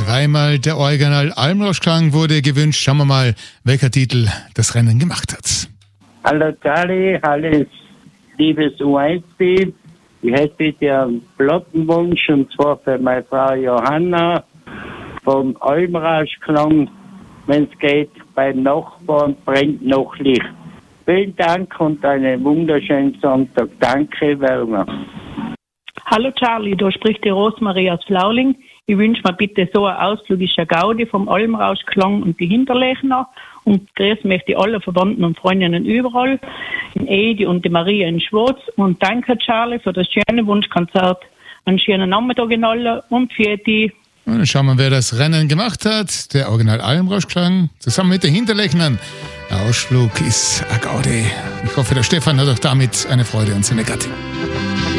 Zweimal der Original Almrauschklang wurde gewünscht. Schauen wir mal, welcher Titel das Rennen gemacht hat. Hallo Charlie, hallo liebes U1-Team. Ich hätte bitte einen Plattenwunsch, und zwar für meine Frau Johanna vom Almrauschklang. Wenn es geht, beim Nachbarn brennt noch Licht. Vielen Dank und einen wunderschönen Sonntag. Danke, Werner. Hallo Charlie, da spricht die Rosmarie aus Flauling. Ich wünsche mir bitte so einen Ausflug in Gaudi vom Almrauschklang und die Hinterlechner. Und grüß möchte ich alle Verwandten und Freundinnen überall, in Edi und die Maria in Schwarz. Und danke Charlie für das schöne Wunschkonzert. Einen schönen Nachmittag in alle und für die. Und dann schauen wir, wer das Rennen gemacht hat. Der Original Almrauschklang zusammen mit den Hinterlechnern. Der Ausflug ist eine Gaudi. Ich hoffe, der Stefan hat auch damit eine Freude an seine Gattin.